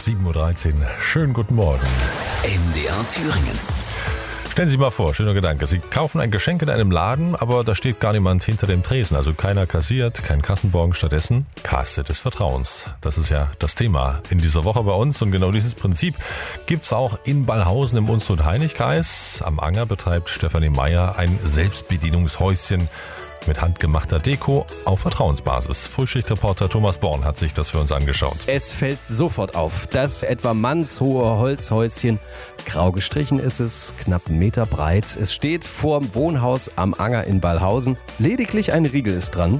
7.13 Uhr. Schönen guten Morgen. MDR Thüringen. Stellen Sie sich mal vor, schöner Gedanke. Sie kaufen ein Geschenk in einem Laden, aber da steht gar niemand hinter dem Tresen. Also keiner kassiert, kein Kassenbon, stattdessen Kasse des Vertrauens. Das ist ja das Thema in dieser Woche bei uns. Und genau dieses Prinzip gibt's auch in Ballhausen im Unstrut-Heinig-Kreis. Am Anger betreibt Stefanie Meyer ein Selbstbedienungshäuschen mit handgemachter Deko auf Vertrauensbasis. Frühschichtreporter Thomas Born hat sich das für uns angeschaut. Es fällt sofort auf. Das etwa mannshohe Holzhäuschen. Grau gestrichen ist es, knapp 1 Meter breit. Es steht vorm Wohnhaus am Anger in Ballhausen. Lediglich ein Riegel ist dran.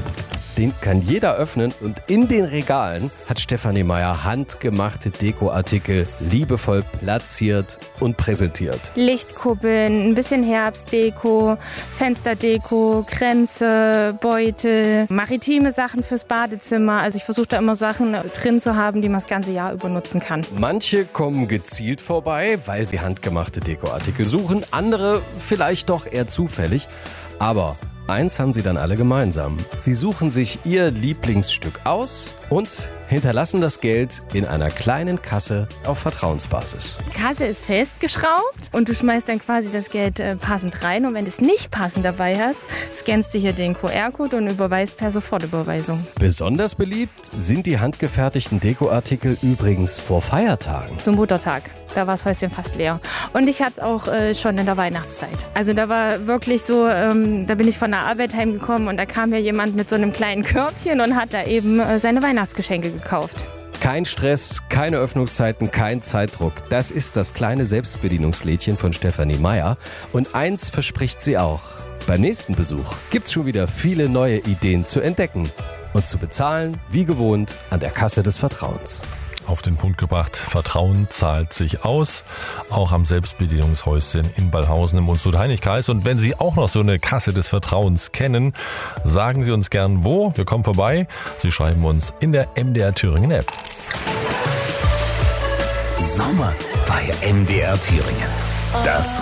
Den kann jeder öffnen und in den Regalen hat Stefanie Meyer handgemachte Dekoartikel liebevoll platziert und präsentiert. Lichtkuppeln, ein bisschen Herbstdeko, Fensterdeko, Kränze, Beutel, maritime Sachen fürs Badezimmer. Also ich versuche da immer Sachen drin zu haben, die man das ganze Jahr über nutzen kann. Manche kommen gezielt vorbei, weil sie handgemachte Dekoartikel suchen, andere vielleicht doch eher zufällig. Aber eins haben sie dann alle gemeinsam. Sie suchen sich ihr Lieblingsstück aus und hinterlassen das Geld in einer kleinen Kasse auf Vertrauensbasis. Die Kasse ist festgeschraubt und du schmeißt dann quasi das Geld passend rein. Und wenn du es nicht passend dabei hast, scannst du hier den QR-Code und überweist per Sofortüberweisung. Besonders beliebt sind die handgefertigten Dekoartikel übrigens vor Feiertagen. Zum Muttertag, da war das Häuschen fast leer. Und ich hatte es auch schon in der Weihnachtszeit. Also da war wirklich so, da bin ich von der Arbeit heimgekommen und da kam ja jemand mit so einem kleinen Körbchen und hat da eben seine Weihnachtsgeschenke gekauft. Kein Stress, keine Öffnungszeiten, kein Zeitdruck. Das ist das kleine Selbstbedienungslädchen von Stefanie Meyer. Und eins verspricht sie auch. Beim nächsten Besuch gibt's schon wieder viele neue Ideen zu entdecken und zu bezahlen, wie gewohnt, an der Kasse des Vertrauens. Auf den Punkt gebracht, Vertrauen zahlt sich aus, auch am Selbstbedienungshäuschen in Ballhausen im Unstrut-Heinig-Kreis. Und wenn Sie auch noch so eine Kasse des Vertrauens kennen, sagen Sie uns gern wo. Wir kommen vorbei. Sie schreiben uns in der MDR Thüringen App. Sommer bei MDR Thüringen. Das